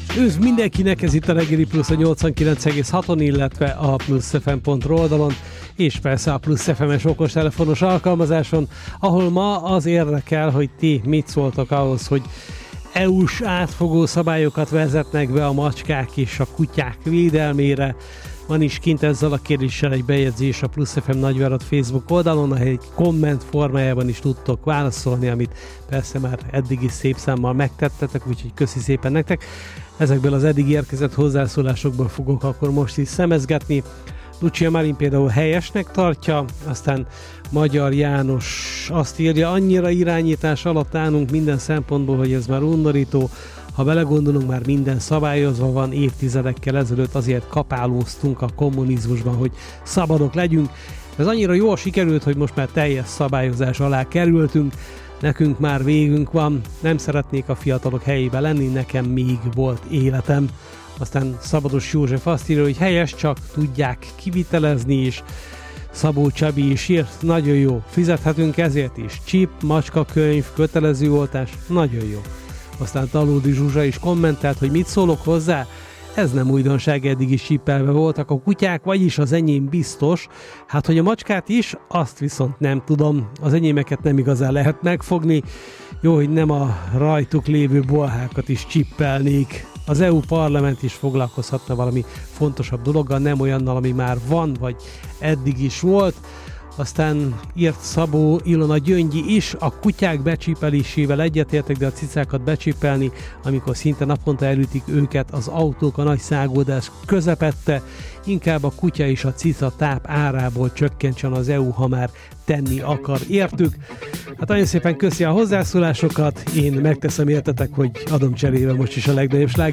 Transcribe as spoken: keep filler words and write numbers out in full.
Üdv mindenkinek, ez itt a Reggeli Plusz a nyolcvankilenc egész haton, illetve a plusz ef em pont ru oldalon, és persze a plusz ef em-es okostelefonos alkalmazáson, ahol ma az érdekel, hogy ti mit szóltok ahhoz, hogy é u-s átfogó szabályokat vezetnek be a macskák és a kutyák védelmére. Van is kint ezzel a kérdéssel egy bejegyzés a plusz ef em Nagyvárad Facebook oldalon, ahol egy komment formájában is tudtok válaszolni, amit persze már eddig is szép számmal megtettetek, úgyhogy köszi szépen nektek. Ezekből az eddig érkezett hozzászólásokból fogok akkor most is szemezgetni. Lucia Marin például helyesnek tartja, aztán Magyar János azt írja, annyira irányítás alatt állunk minden szempontból, hogy ez már undorító. Ha belegondolunk, már minden szabályozva van, évtizedekkel ezelőtt azért kapálóztunk a kommunizmusban, hogy szabadok legyünk. Ez annyira jól sikerült, hogy most már teljes szabályozás alá kerültünk, nekünk már végünk van, nem szeretnék a fiatalok helyébe lenni, nekem még volt életem. Aztán Szabados József azt írja, hogy helyes, csak tudják kivitelezni is. Szabó Csabi is írt, nagyon jó, fizethetünk ezért is. Chip, macskakönyv, kötelező oltás, nagyon jó. Aztán Talódi Zsuzsa is kommentelt, hogy mit szólok hozzá. Ez nem újdonság, eddig is csippelve voltak a kutyák, vagyis az enyém biztos. Hát, hogy a macskát is, azt viszont nem tudom. Az enyémeket nem igazán lehet megfogni. Jó, hogy nem a rajtuk lévő bolhákat is csippelnék. Az é u parlament is foglalkozhatna valami fontosabb dologgal, nem olyannal, ami már van, vagy eddig is volt. Aztán írt Szabó Ilona Gyöngyi is, a kutyák becsípelésével egyetértek, de a cicákat becsípelni, amikor szinte naponta elütik őket az autók a nagy szágódás közepette, inkább a kutya és a cica táp árából csökkentsen az é u, ha már tenni akar értük. Hát nagyon szépen köszi a hozzászólásokat, én megteszem értetek, hogy adom cserébe most is a legnagyobb sláger